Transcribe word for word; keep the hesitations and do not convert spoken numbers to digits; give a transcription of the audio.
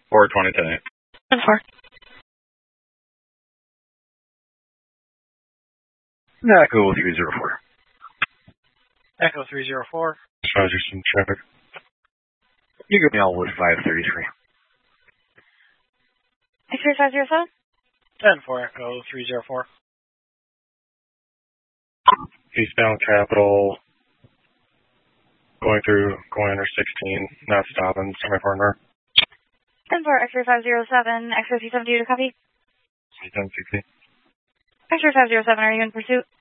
four twenty ten eight. ten four. Echo three zero four. Echo three zero four. Roger, some traffic. You give me Elwood five thirty-three. X-ray five zero seven? ten four, Echo three zero four. Eastbound Capital. Going through, going under sixteen, not stopping, semi-far north. ten four, X-ray five zero seven, X-ray two seventy to copy. ten sixty. X-ray five zero seven, are you in pursuit?